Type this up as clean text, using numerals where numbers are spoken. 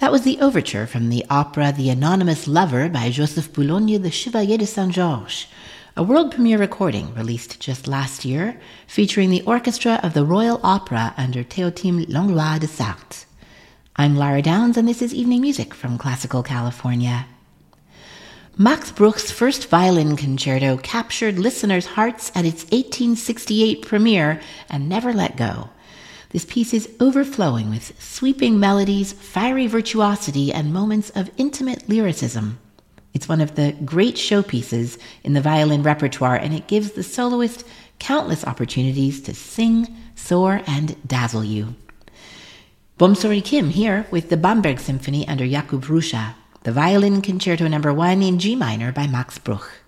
That was the overture from the opera The Anonymous Lover by Joseph Boulogne, the Chevalier de Saint-Georges, a world premiere recording released just last year, featuring the orchestra of the Royal Opera under Théotime Langlois de Sarthe. I'm Lara Downs, and this is Evening Music from Classical California. Max Bruch's first violin concerto captured listeners' hearts at its 1868 premiere and never let go. This piece is overflowing with sweeping melodies, fiery virtuosity, and moments of intimate lyricism. It's one of the great showpieces in the violin repertoire, and it gives the soloist countless opportunities to sing, soar, and dazzle you. Bomsori Kim here with the Bamberg Symphony under Jakub Ruscha, the Violin Concerto No. 1 in G minor by Max Bruch.